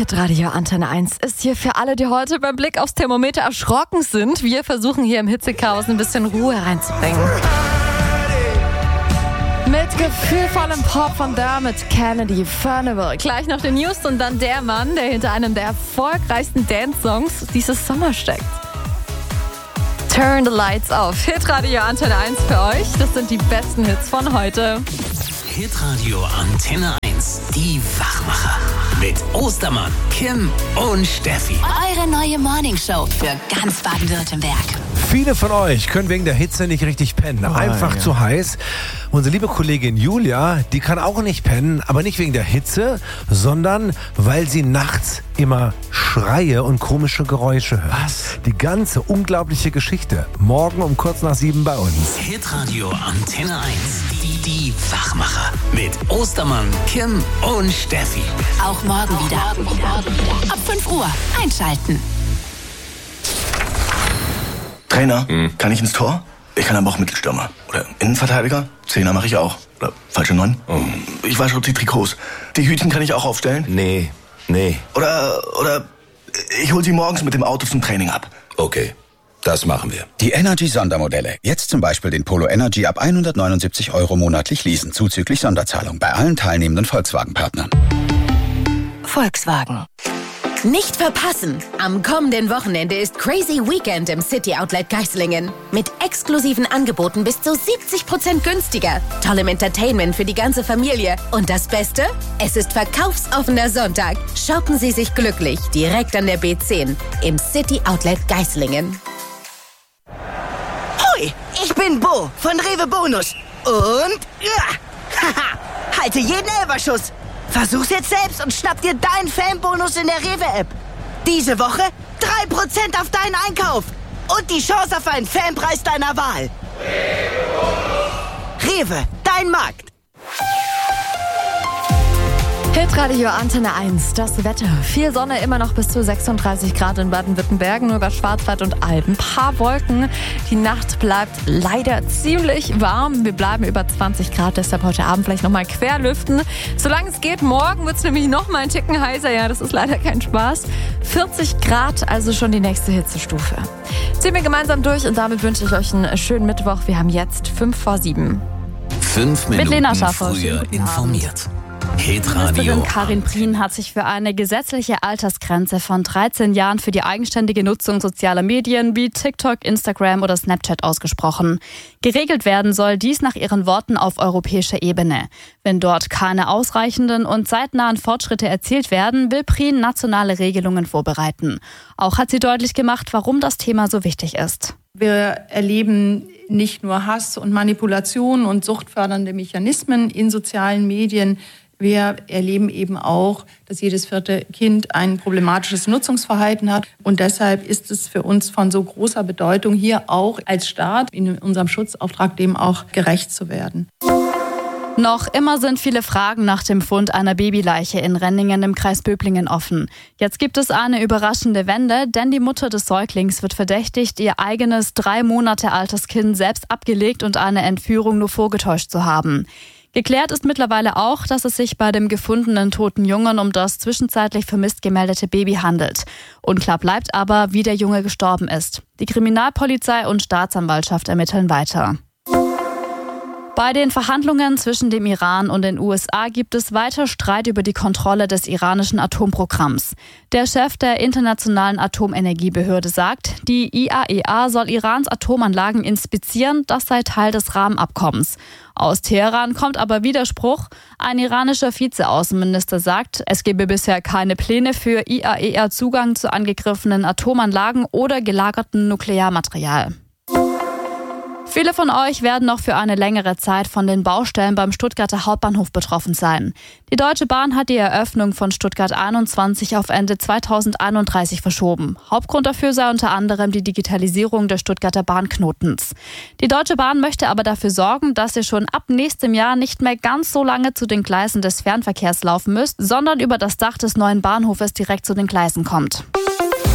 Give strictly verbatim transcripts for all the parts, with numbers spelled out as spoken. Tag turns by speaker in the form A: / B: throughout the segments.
A: Hitradio Antenne eins ist hier für alle, die heute beim Blick aufs Thermometer erschrocken sind. Wir versuchen hier im Hitzechaos ein bisschen Ruhe reinzubringen. Mit gefühlvollem Pop von Dermot Kennedy, Furnival. Gleich noch die News und dann der Mann, der hinter einem der erfolgreichsten Dance-Songs dieses Sommer steckt. Turn the Lights auf. Hitradio Antenne eins für euch. Das sind die besten Hits von heute.
B: Hitradio Antenne eins, die Wachmacher. Mit Ostermann, Kim und Steffi.
C: Eure neue Morningshow für ganz Baden-Württemberg.
D: Viele von euch können wegen der Hitze nicht richtig pennen.
E: Oh,
D: Einfach
E: ja.
D: zu heiß. Unsere liebe Kollegin Julia, die kann auch nicht pennen, aber nicht wegen der Hitze, sondern weil sie nachts immer Schreie und komische Geräusche hört.
E: Was?
D: Die ganze unglaubliche Geschichte. Morgen um kurz nach sieben bei uns.
B: Hitradio Antenne eins, die, die Wachmacher. Mit Ostermann, Kim und Steffi.
C: Auch morgen wieder. Ab fünf Uhr einschalten.
E: Trainer, kann ich ins Tor? Ich kann aber auch Mittelstürmer. Oder Innenverteidiger? Zehner mache ich auch. Oder falsche Neun? Ich wasche auch die Trikots. Die Hütchen kann ich auch aufstellen?
F: Nee, nee.
E: Oder, oder ich hol sie morgens mit dem Auto zum Training ab.
F: Okay, das machen wir.
G: Die Energy-Sondermodelle. Jetzt zum Beispiel den Polo Energy ab hundertneunundsiebzig Euro monatlich leasen, zuzüglich Sonderzahlung bei allen teilnehmenden Volkswagen-Partnern.
C: Volkswagen. Nicht verpassen! Am kommenden Wochenende ist Crazy Weekend im City Outlet Geislingen. Mit exklusiven Angeboten bis zu siebzig Prozent günstiger. Tollem Entertainment für die ganze Familie. Und das Beste? Es ist verkaufsoffener Sonntag. Shoppen Sie sich glücklich direkt an der B zehn im City Outlet Geislingen.
H: Hoi, ich bin Bo von Rewe Bonus. Und ja, haha, halte jeden Elferschuss. Versuch's jetzt selbst und schnapp dir deinen Fanbonus in der Rewe-App. Diese Woche drei Prozent auf deinen Einkauf. Und die Chance auf einen Fanpreis deiner Wahl. Rewe, dein Markt.
A: Hitradio Antenne eins, das Wetter. Viel Sonne, immer noch bis zu sechsunddreißig Grad in Baden-Württemberg, nur über Schwarzwald und Alpen. Paar Wolken. Die Nacht bleibt leider ziemlich warm. Wir bleiben über zwanzig Grad, deshalb heute Abend vielleicht nochmal querlüften. Solange es geht, morgen wird es nämlich nochmal ein Ticken heißer. Ja, das ist leider kein Spaß. vierzig Grad, also schon die nächste Hitzestufe. Ziehen wir gemeinsam durch und damit wünsche ich euch einen schönen Mittwoch. Wir haben jetzt fünf vor sieben.
B: Fünf
A: Mit
B: Minuten
A: Lena Schaffer.
B: früher informiert. Hitradio.
I: Ministerin Karin Prien hat sich für eine gesetzliche Altersgrenze von dreizehn Jahren für die eigenständige Nutzung sozialer Medien wie TikTok, Instagram oder Snapchat ausgesprochen. Geregelt werden soll dies nach ihren Worten auf europäischer Ebene. Wenn dort keine ausreichenden und zeitnahen Fortschritte erzielt werden, will Prien nationale Regelungen vorbereiten. Auch hat sie deutlich gemacht, warum das Thema so wichtig ist.
J: Wir erleben nicht nur Hass und Manipulation und suchtfördernde Mechanismen in sozialen Medien. Wir erleben eben auch, dass jedes vierte Kind ein problematisches Nutzungsverhalten hat. Und deshalb ist es für uns von so großer Bedeutung, hier auch als Staat in unserem Schutzauftrag dem auch gerecht zu werden.
I: Noch immer sind viele Fragen nach dem Fund einer Babyleiche in Renningen im Kreis Böblingen offen. Jetzt gibt es eine überraschende Wende, denn die Mutter des Säuglings wird verdächtigt, ihr eigenes drei Monate altes Kind selbst abgelegt und eine Entführung nur vorgetäuscht zu haben. Geklärt ist mittlerweile auch, dass es sich bei dem gefundenen toten Jungen um das zwischenzeitlich vermisst gemeldete Baby handelt. Unklar bleibt aber, wie der Junge gestorben ist. Die Kriminalpolizei und Staatsanwaltschaft ermitteln weiter. Bei den Verhandlungen zwischen dem Iran und den U S A gibt es weiter Streit über die Kontrolle des iranischen Atomprogramms. Der Chef der Internationalen Atomenergiebehörde sagt, die I A E A soll Irans Atomanlagen inspizieren, das sei Teil des Rahmenabkommens. Aus Teheran kommt aber Widerspruch. Ein iranischer Vizeaußenminister sagt, es gebe bisher keine Pläne für I A E A-Zugang zu angegriffenen Atomanlagen oder gelagertem Nuklearmaterial. Viele von euch werden noch für eine längere Zeit von den Baustellen beim Stuttgarter Hauptbahnhof betroffen sein. Die Deutsche Bahn hat die Eröffnung von Stuttgart einundzwanzig auf Ende zweitausendeinunddreißig verschoben. Hauptgrund dafür sei unter anderem die Digitalisierung des Stuttgarter Bahnknotens. Die Deutsche Bahn möchte aber dafür sorgen, dass ihr schon ab nächstem Jahr nicht mehr ganz so lange zu den Gleisen des Fernverkehrs laufen müsst, sondern über das Dach des neuen Bahnhofes direkt zu den Gleisen kommt.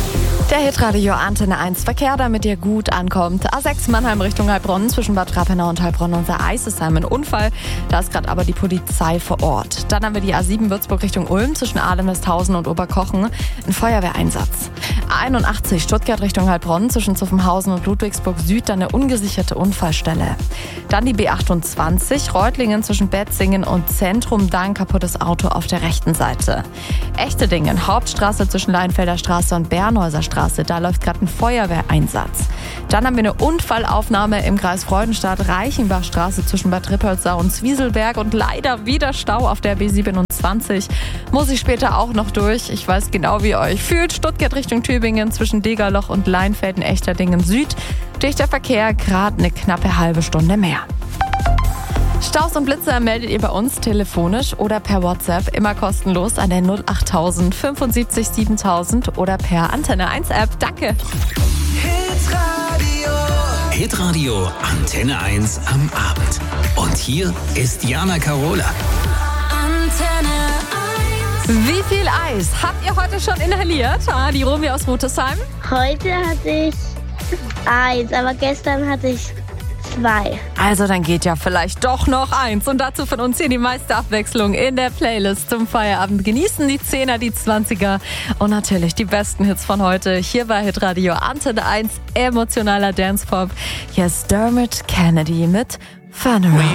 A: Der Hitradio Antenne eins Verkehr, damit ihr gut ankommt. A sechs Mannheim Richtung Heilbronn zwischen Bad Rappenau und Heilbronn und der Eisesheim ein Unfall. Da ist gerade aber die Polizei vor Ort. Dann haben wir die A sieben Würzburg Richtung Ulm zwischen Ahlem-Westhausen und Oberkochen. Ein Feuerwehreinsatz. A einundachtzig Stuttgart Richtung Heilbronn zwischen Zuffenhausen und Ludwigsburg Süd, dann eine ungesicherte Unfallstelle. Dann die B achtundzwanzig Reutlingen zwischen Betzingen und Zentrum, da ein kaputtes Auto auf der rechten Seite. Echtedingen Hauptstraße zwischen Leinfelder Straße und Bernhäuser Straße. Da läuft gerade ein Feuerwehreinsatz. Dann haben wir eine Unfallaufnahme im Kreis Freudenstadt, Reichenbachstraße zwischen Bad Rippoldsau und Zwieselberg und leider wieder Stau auf der B siebenundzwanzig. Muss ich später auch noch durch. Ich weiß genau, wie ihr euch fühlt. Stuttgart Richtung Tübingen zwischen Degerloch und Leinfelden-Echterdingen Süd. Durch der Verkehr gerade eine knappe halbe Stunde mehr. Staus und Blitze meldet ihr bei uns telefonisch oder per WhatsApp, immer kostenlos an der null achttausend fünfundsiebzig siebentausend oder per Antenne eins App. Danke.
B: Hitradio. Hitradio Antenne eins am Abend. Und hier ist Jana Karola.
A: Antenne eins. Wie viel Eis habt ihr heute schon inhaliert? Ah, die Romy aus Rutesheim.
K: Heute hatte ich eins, aber gestern hatte ich zwei.
A: Also dann geht ja vielleicht doch noch eins. Und dazu von uns hier die meiste Abwechslung in der Playlist zum Feierabend. Genießen die Zehner, die Zwanziger und natürlich die besten Hits von heute. Hier bei Hitradio Antenne eins, emotionaler Dancepop. Hier ist Dermot Kennedy mit Fun Around.